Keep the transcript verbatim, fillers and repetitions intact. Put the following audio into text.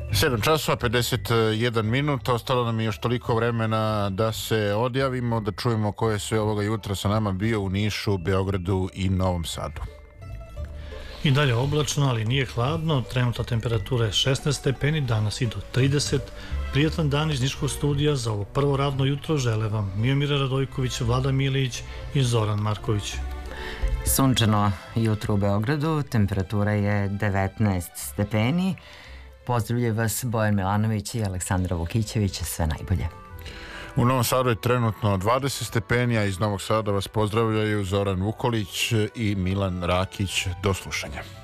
sedam časova pedeset jedan minut, ostalo nam je još toliko vremena da se odjavimo, da čujemo ko je sve ovoga jutra sa nama bio u Nišu, Beogradu i Novom Sadu. I dalje oblačno, ali nije hladno, trenutna temperatura je šesnaest stepeni, danas i do trideset. Prijatan dan iz Niškog studija za ovo prvo radno jutro žele vam Miomira Radojković, Vlada Milić i Zoran Marković. Sunčano jutro u Beogradu, temperatura je devetnaest stepeni. Pozdravljaju vas Bojan Milanović i Aleksandra Vukićević, sve najbolje. U Novom Sadu je trenutno dvadeset stepeni, a iz Novog Sada vas pozdravljaju Zoran Vukolić i Milan Rakić. Do slušanja.